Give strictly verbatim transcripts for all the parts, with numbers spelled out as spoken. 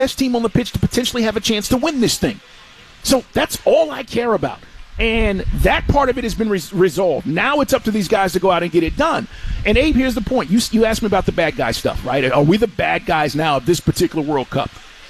best team on the pitch to potentially have a chance to win this thing. So that's all I care about. And that part of it has been res- resolved. Now it's up to these guys to go out and get it done. And, Abe, here's the point. You, you asked me about the bad guy stuff, right? Are we the bad guys now of this particular World Cup?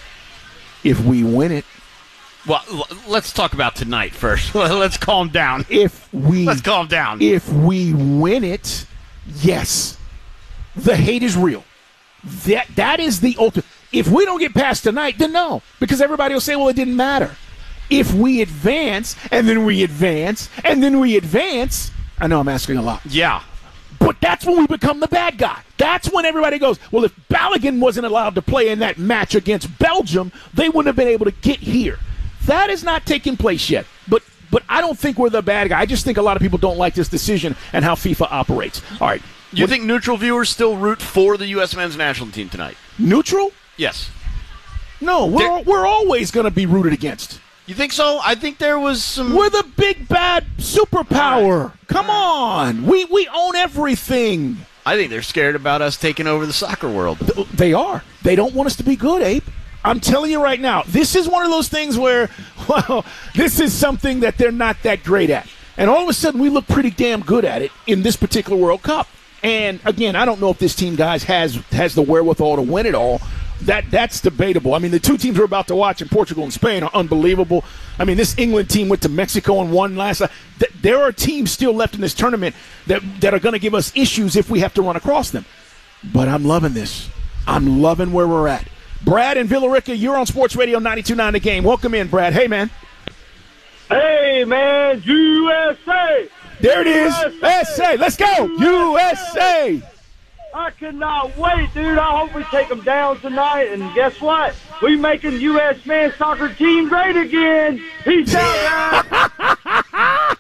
If we win it. Well, let's talk about tonight first. Let's calm down. If we Let's calm down. If we win it, yes. The hate is real. That That is the ultimate. If we don't get past tonight, then no. Because everybody will say, well, it didn't matter. If we advance, and then we advance, and then we advance, I know I'm asking a lot. Yeah. But that's when we become the bad guy. That's when everybody goes, well, if Balogun wasn't allowed to play in that match against Belgium, they wouldn't have been able to get here. That is not taking place yet. But but I don't think we're the bad guy. I just think a lot of people don't like this decision and how FIFA operates. All right. You what, think neutral viewers still root for the U S men's national team tonight? Neutral? Yes. No, we're, we're always going to be rooted against. You think so? I think there was some... We're the big, bad superpower. Right. Come on. We, we own everything. I think they're scared about us taking over the soccer world. They are. They don't want us to be good, Abe. I'm telling you right now, this is one of those things where, well, this is something that they're not that great at. And all of a sudden, we look pretty damn good at it in this particular World Cup. And, again, I don't know if this team, guys, has has the wherewithal to win it all. That That's debatable. I mean, the two teams we're about to watch in Portugal and Spain are unbelievable. I mean, this England team went to Mexico and won last night. There are teams still left in this tournament that, that are going to give us issues if we have to run across them. But I'm loving this. I'm loving where we're at. Brad and Villa Rica, you're on Sports Radio ninety-two point nine The Game. Welcome in, Brad. Hey, man. Hey, man, U S A. There it is. U S A. Let's go. U S A. I cannot wait, dude. I hope we take them down tonight. And guess what? We making U S men's soccer team great again. Peace out, guys.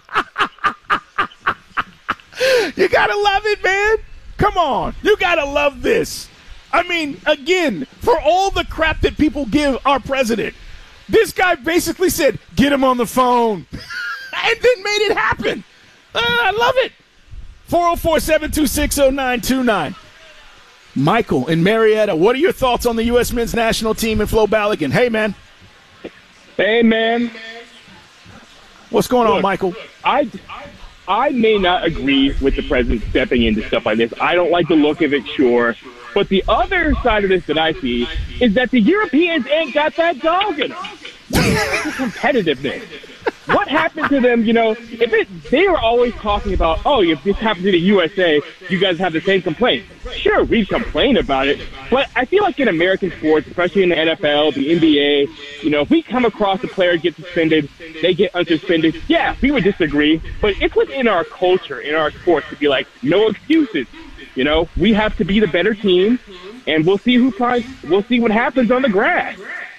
You got to love it, man. Come on. You got to love this. I mean, again, for all the crap that people give our president, this guy basically said, get him on the phone, and then made it happen. Uh, I love it. four oh four, seven two six, oh nine two nine. Michael in Marietta, what are your thoughts on the U S men's national team and Flo Balogun? Hey, man. Hey, man. What's going Look, on, Michael? I, I may not agree with the president stepping into stuff like this. I don't like the look of it, sure. But the other side of this that I see is that the Europeans ain't got that dog in them. What happened to competitiveness? What happened to them, you know, if it, they were always talking about, oh, if this happened to the U S A, you guys have the same complaint. Sure, we complain about it, but I feel like in American sports, especially in the N F L, the N B A, you know, if we come across a player get suspended, they get unsuspended, yeah, we would disagree, but it's within our culture, in our sports, to be like, no excuses. You know, we have to be the better team, and we'll see who finds, we'll see what happens on the grass.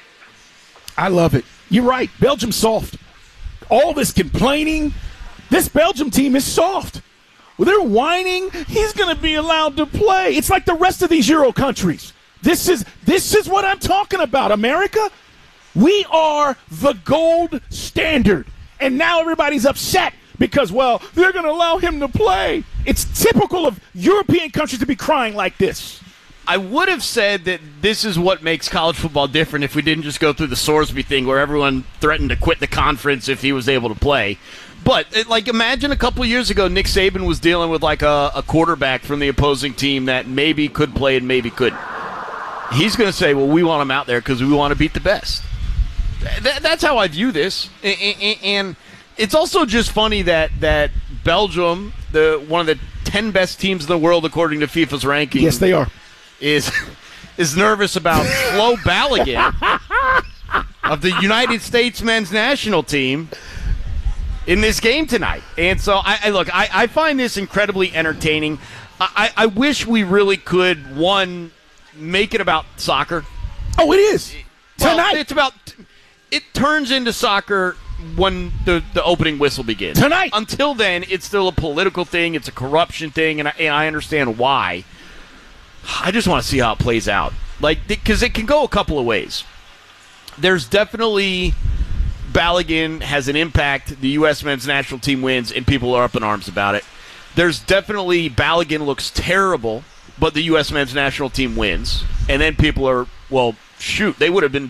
I love it. You're right. Belgium's soft. All this complaining, this Belgium team is soft. Well, they're whining. He's going to be allowed to play. It's like the rest of these Euro countries. This is this is what I'm talking about, America. We are the gold standard. And now everybody's upset because, well, they're going to allow him to play. It's typical of European countries to be crying like this. I would have said that this is what makes college football different if we didn't just go through the Sorsby thing where everyone threatened to quit the conference if he was able to play. But, it, like, imagine a couple years ago Nick Saban was dealing with, like, a, a quarterback from the opposing team that maybe could play and maybe couldn't. He's going to say, well, we want him out there because we want to beat the best. Th- that's how I view this. And it's also just funny that, that Belgium, the one of the ten best teams in the world according to FIFA's ranking. Yes, they are. Is is nervous about Flo Balogun of the United States men's national team in this game tonight. And so, I, I look, I, I find this incredibly entertaining. I, I wish we really could, one, make it about soccer. Oh, it is. Well, Tonight. It's about, it turns into soccer when the, the opening whistle begins. Tonight. Until then, it's still a political thing. It's a corruption thing, and I, and I understand why. I just want to see how it plays out. Like, because it can go a couple of ways. There's definitely Balogun has an impact. The U S men's national team wins, and people are up in arms about it. There's definitely Balogun looks terrible, but the U S men's national team wins. And then people are, well, shoot, they would have been